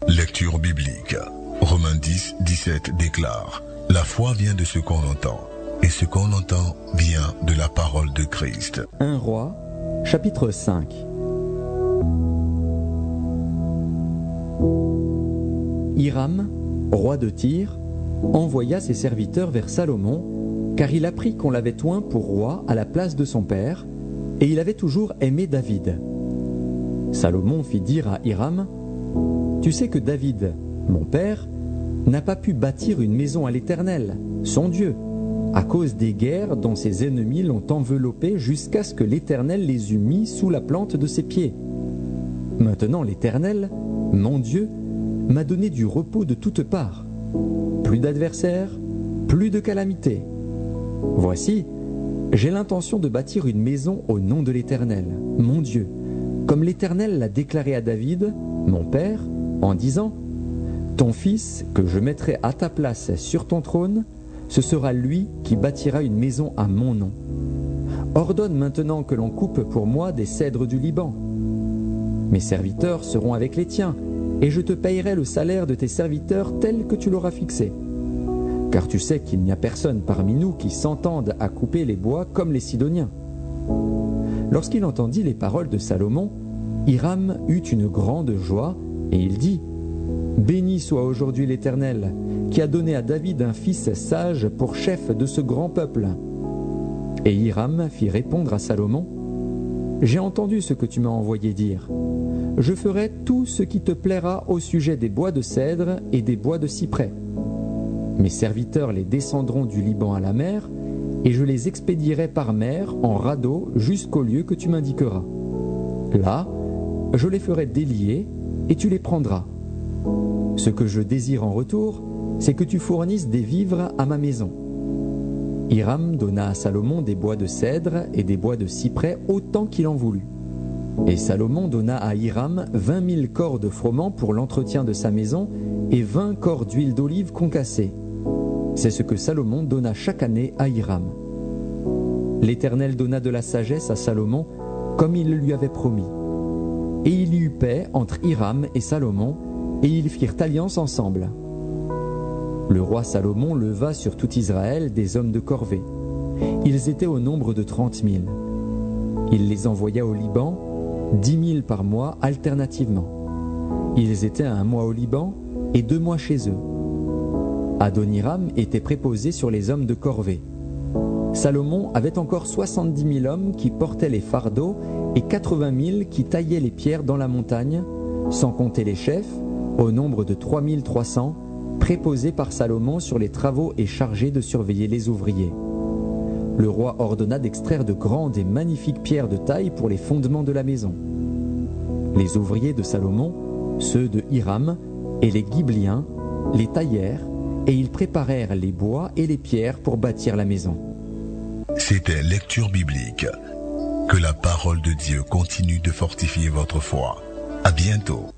Lecture biblique. Romains 10, 17 déclare: La foi vient de ce qu'on entend, et ce qu'on entend vient de la parole de Christ. 1 Roi, chapitre 5. Hiram, roi de Tyr, envoya ses serviteurs vers Salomon, car il apprit qu'on l'avait oint pour roi à la place de son père, et il avait toujours aimé David. Salomon fit dire à Hiram: « Tu sais que David, mon père, n'a pas pu bâtir une maison à l'Éternel, son Dieu, à cause des guerres dont ses ennemis l'ont enveloppé jusqu'à ce que l'Éternel les eût mis sous la plante de ses pieds. Maintenant l'Éternel, mon Dieu, m'a donné du repos de toutes parts. Plus d'adversaires, plus de calamités. Voici, j'ai l'intention de bâtir une maison au nom de l'Éternel, mon Dieu, comme l'Éternel l'a déclaré à David, mon père, en disant: Ton fils, que je mettrai à ta place sur ton trône, ce sera lui qui bâtira une maison à mon nom. Ordonne maintenant que l'on coupe pour moi des cèdres du Liban. Mes serviteurs seront avec les tiens, et je te payerai le salaire de tes serviteurs tel que tu l'auras fixé. Car tu sais qu'il n'y a personne parmi nous qui s'entende à couper les bois comme les Sidoniens. » Lorsqu'il entendit les paroles de Salomon, Hiram eut une grande joie, et il dit: « Béni soit aujourd'hui l'Éternel, qui a donné à David un fils sage pour chef de ce grand peuple. » Et Hiram fit répondre à Salomon: « J'ai entendu ce que tu m'as envoyé dire. Je ferai tout ce qui te plaira au sujet des bois de cèdre et des bois de cyprès. Mes serviteurs les descendront du Liban à la mer, et je les expédierai par mer en radeau jusqu'au lieu que tu m'indiqueras. Là, je les ferai délier, et tu les prendras. Ce que je désire en retour, c'est que tu fournisses des vivres à ma maison. » Hiram donna à Salomon des bois de cèdre et des bois de cyprès autant qu'il en voulut. Et Salomon donna à Hiram 20 000 corps de froment pour l'entretien de sa maison et 20 corps d'huile d'olive concassée. C'est ce que Salomon donna chaque année à Hiram. L'Éternel donna de la sagesse à Salomon, comme il le lui avait promis. Et il y eut paix entre Hiram et Salomon, et ils firent alliance ensemble. Le roi Salomon leva sur tout Israël des hommes de corvée. Ils étaient au nombre de 30 000. Il les envoya au Liban, 10 000 par mois alternativement. Ils étaient 1 mois au Liban et 2 mois chez eux. Adoniram était préposé sur les hommes de corvée. Salomon avait encore 70 000 hommes qui portaient les fardeaux et 80 000 qui taillaient les pierres dans la montagne, sans compter les chefs, au nombre de 3 300, préposés par Salomon sur les travaux et chargés de surveiller les ouvriers. Le roi ordonna d'extraire de grandes et magnifiques pierres de taille pour les fondements de la maison. Les ouvriers de Salomon, ceux de Hiram et les Ghibliens, les taillèrent, et ils préparèrent les bois et les pierres pour bâtir la maison. C'était Lecture biblique. Que la parole de Dieu continue de fortifier votre foi. À bientôt.